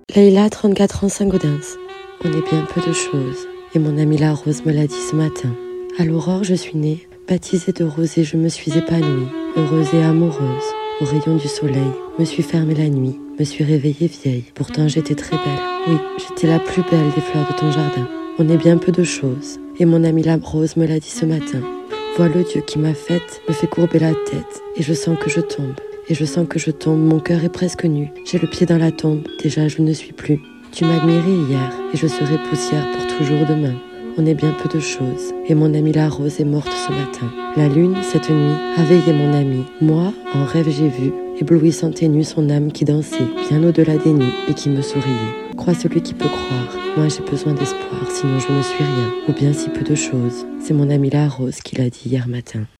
Leïla, 34 ans, Saint-Gaudens. On est bien peu de choses, et mon amie la rose me l'a dit ce matin. À l'aurore, je suis née, baptisée de rosée, je me suis épanouie, heureuse et amoureuse. Au rayon du soleil, me suis fermée la nuit, me suis réveillée vieille. Pourtant j'étais très belle, oui, j'étais la plus belle des fleurs de ton jardin. On est bien peu de choses, et mon amie la rose me l'a dit ce matin. Vois le Dieu qui m'a faite, me fait courber la tête, et je sens que je tombe. Et je sens que je tombe, mon cœur est presque nu. J'ai le pied dans la tombe, déjà je ne suis plus. Tu m'admirais hier, et je serai poussière pour toujours demain. On est bien peu de choses, et mon amie la rose est morte ce matin. La lune, cette nuit, a veillé mon amie. Moi, en rêve j'ai vu, éblouissante et nue, son âme qui dansait, bien au-delà des nuits, et qui me souriait. Crois celui qui peut croire, moi j'ai besoin d'espoir, sinon je ne suis rien, ou bien si peu de choses. C'est mon amie la rose qui l'a dit hier matin.